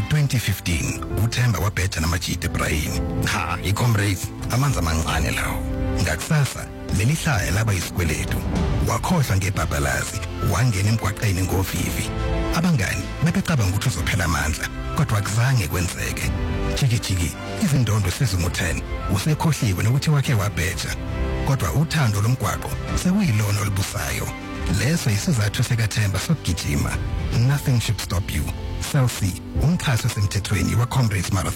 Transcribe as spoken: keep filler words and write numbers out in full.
twenty fifteen uThemba wabheja namajidi Brian. Ha, iComrades amanzi amancane lawo. Ngakusasa lelihlaya laba isikweletu. Wakhohlwa ngebhabhalazi, wangena emgwaqeni ngovivi. Abangani bebecabanga ukuthi uzophela amandla, kodwa akuzange kwenzeke. Jiki jiki, izindondo sezingu ten, usekhohliwe nokuthi wakhe wabheja. Kodwa uthando lomgwaqo sekuyilona olubusayo. Leso isizathu sikaThemba sokugijima. Nothing should stop you. Cell C, umkhaso semthethweni wa Comrades Marathon.